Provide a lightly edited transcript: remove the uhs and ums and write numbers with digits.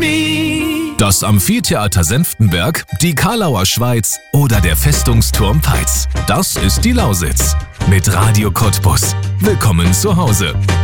me. Das Amphitheater Senftenberg, die Karlauer Schweiz oder der Festungsturm Peitz. Das ist die Lausitz. Mit Radio Cottbus. Willkommen zu Hause.